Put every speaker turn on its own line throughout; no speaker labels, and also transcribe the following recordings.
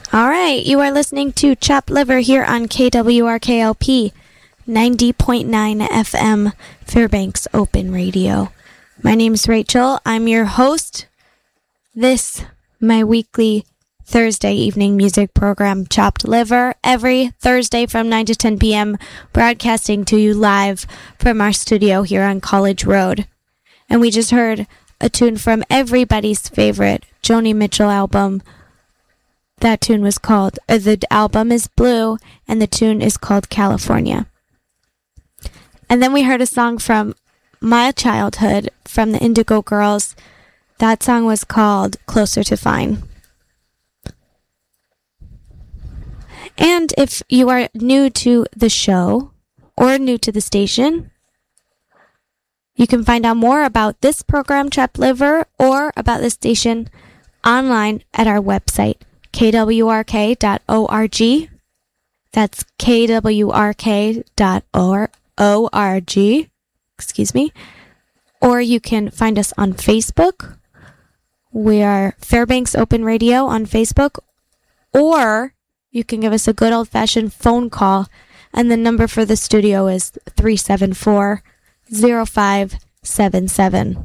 All right, you are listening to Chopped Liver here on KWRKLP 90.9 FM, Fairbanks Open Radio. My name's Rachel. I'm your host. This, my weekly Thursday evening music program, Chopped Liver, every Thursday from 9 to 10 p.m., broadcasting to you live from our studio here on College Road. And we just heard a tune from everybody's favorite Joni Mitchell album. That tune was called, the album is Blue, and the tune is called California. And then we heard a song from my childhood, from the Indigo Girls. That song was called Closer to Fine. And if you are new to the show, or new to the station, you can find out more about this program, Chopped Liver, or about the station online at our website, kwrk.org. That's kwrk.org. Excuse me. Or you can find us on Facebook. We are Fairbanks Open Radio on Facebook. Or you can give us a good old-fashioned phone call, and the number for the studio is 374-0577.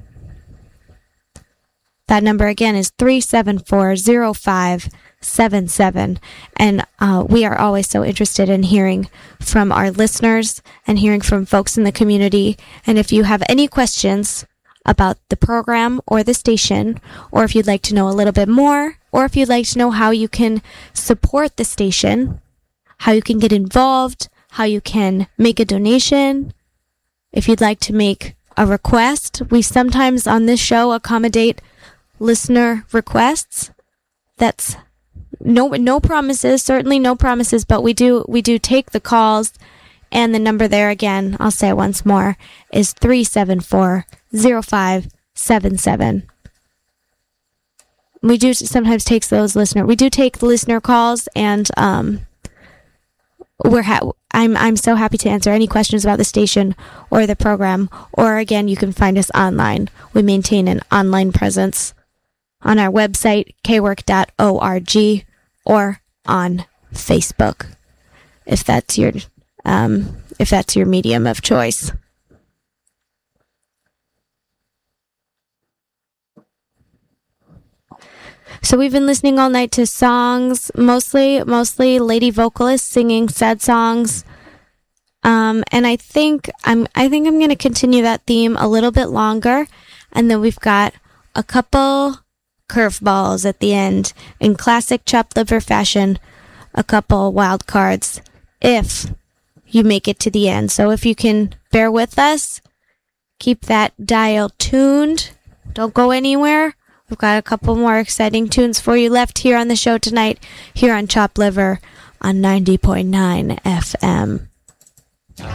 That number again is 374-0577. And we are always so interested in hearing from our listeners and hearing from folks in the community. And if you have any questions about the program or the station, or if you'd like to know a little bit more, or if you'd like to know how you can support the station, how you can get involved, how you can make a donation, if you'd like to make a request, we sometimes on this show accommodate listener requests. That's no promises, certainly no promises, but we do take the calls, and the number there again, I'll say it once more, is 374-0577. We do sometimes take those listener calls, and I'm so happy to answer any questions about the station or the program. Or again, you can find us online. We maintain an online presence on our website, kwork.org, or on Facebook, if that's your medium of choice. So we've been listening all night to songs, mostly lady vocalists singing sad songs. And I think I'm going to continue that theme a little bit longer, and then we've got a couple curveballs at the end in classic Chopped Liver fashion, a couple wild cards if you make it to the end. So if you can bear with us, keep that dial tuned, don't go anywhere. We've got a couple more exciting tunes for you left here on the show tonight, here on Chopped Liver on 90.9 FM.